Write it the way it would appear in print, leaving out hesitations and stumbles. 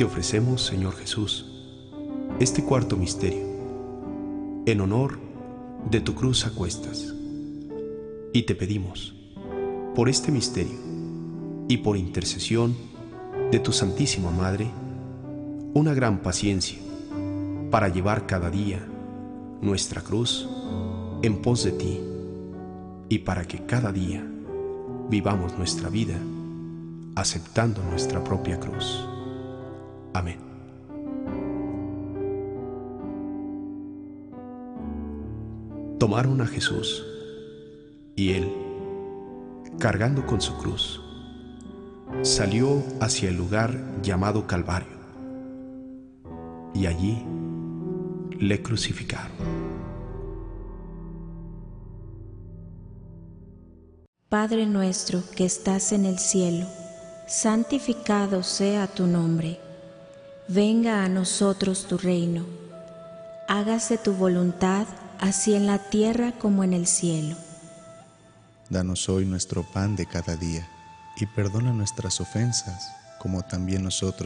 Te ofrecemos, Señor Jesús, este cuarto misterio, en honor de tu cruz a cuestas. Y te pedimos, por este misterio y por intercesión de tu Santísima Madre, una gran paciencia para llevar cada día nuestra cruz en pos de ti, y para que cada día vivamos nuestra vida aceptando nuestra propia cruz. Amén. Tomaron a Jesús, y él, cargando con su cruz, salió hacia el lugar llamado Calvario, y allí le crucificaron. Padre nuestro que estás en el cielo, santificado sea tu nombre. Venga a nosotros tu reino. Hágase tu voluntad, así en la tierra como en el cielo. Danos hoy nuestro pan de cada día, y perdona nuestras ofensas, como también nosotros